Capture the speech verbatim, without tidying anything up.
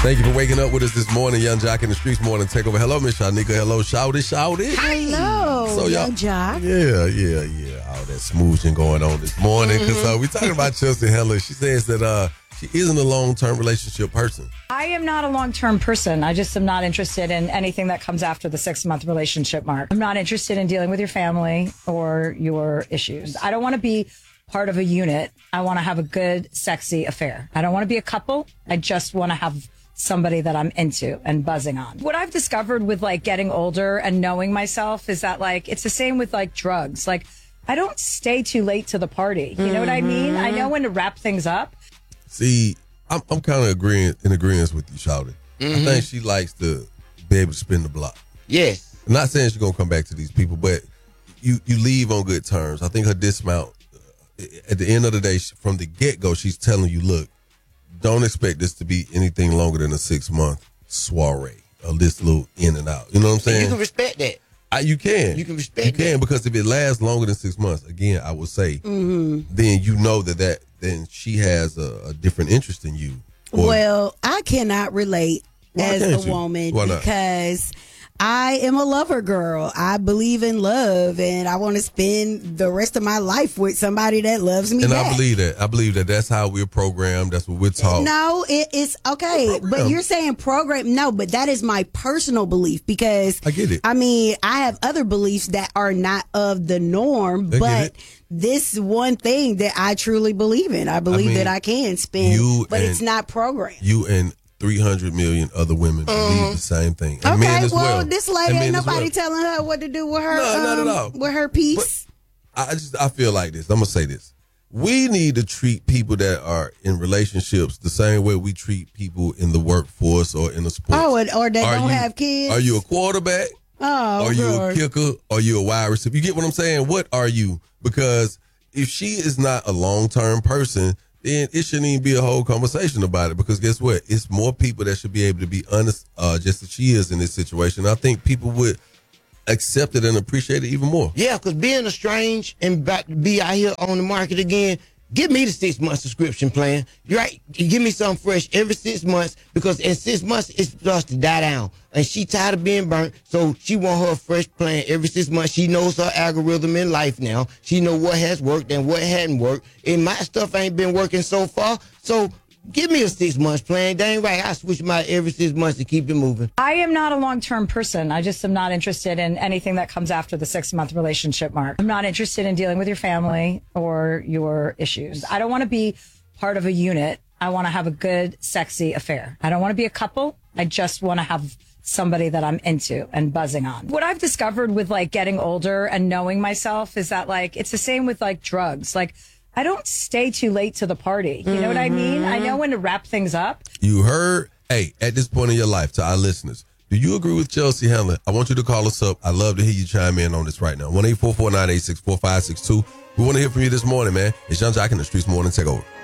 Thank you for waking up with us this morning. Young Jock in the Streets Morning Takeover. Hello, Miss Shanika. Hello, shout it, shout it. Hello, so, Young Jock. Yeah, yeah, yeah. All that smooching going on this morning. Because mm-hmm. uh, we're talking about Chelsea Handler. She says that uh, she isn't a long-term relationship person. I am not a long-term person. I just am not interested in anything that comes after the six-month relationship mark. I'm not interested in dealing with your family or your issues. I don't want to be part of a unit. I want to have a good, sexy affair. I don't want to be a couple. I just want to have somebody that I'm into and buzzing on. What I've discovered with like getting older and knowing myself is that like it's the same with like drugs. Like I don't stay too late to the party. You mm-hmm. know what I mean? I know when to wrap things up. See, I'm, I'm kind of agreeing in agreement with you, Shawty. Mm-hmm. I think she likes to be able to spin the block. Yes. I'm not saying she's gonna come back to these people, but you you leave on good terms. I think her dismount uh, at the end of the day, from the get go, she's telling you, look, don't expect this to be anything longer than a six-month soiree or this little in and out. You know what I'm saying? And you can respect that. I, you can. You can respect You can that. because if it lasts longer than six months, again, I would say, mm-hmm. then you know that, that then she has a, a different interest in you. Or, well, I cannot relate as a you? woman Why not? Because I am a lover girl. I believe in love, and I want to spend the rest of my life with somebody that loves me And back. I believe that. I believe that that's how we're programmed. That's what we're taught. No, it, it's okay. But you're saying program. No, but that is my personal belief because I get it. I mean, I have other beliefs that are not of the norm, I but this one thing that I truly believe in. I believe I mean, that I can spend, you but and, it's not programmed. You and three hundred million other women Mm-hmm. believe the same thing. And Okay, men as well, well, this lady And ain't men as nobody well. telling her what to do with her. No, um, not at all. With her piece. But I just I feel like this. I'm gonna say this. We need to treat people that are in relationships the same way we treat people in the workforce or in the sports. Oh, and, or they Are don't you- have kids. Are you a quarterback? Oh, Are you God. a kicker? Are you a wide receiver? You get what I'm saying? What are you? Because if she is not a long-term person, then it shouldn't even be a whole conversation about it. Because guess what? It's more people that should be able to be honest, uh, just as she is in this situation. I think people would accept it and appreciate it even more. Yeah, because being estranged and about to be out here on the market again, give me the six-month subscription plan. You're right. Give me something fresh every six months because in six months, it starts to die down. And she tired of being burnt, so she want her a fresh plan every six months. She knows her algorithm in life now. She know what has worked and what hadn't worked. And my stuff ain't been working so far, so give me a six-month plan. That ain't right. I switch my every six months to keep it moving. I am not a long-term person. I just am not interested in anything that comes after the six-month relationship mark. I'm not interested in dealing with your family or your issues. I don't want to be part of a unit. I want to have a good, sexy affair. I don't want to be a couple. I just want to have somebody that I'm into and buzzing on. What I've discovered with like getting older and knowing myself is that like it's the same with like drugs. Like I don't stay too late to the party. You know what I mean? I know when to wrap things up. You heard? Hey, at this point in your life, to our listeners, do you agree with Chelsea Handler? I want you to call us up. I'd love to hear you chime in on this right now. one eight four four nine eight six four five six two. We want to hear from you this morning, man. It's Young Jock in the Streets Morning Takeover.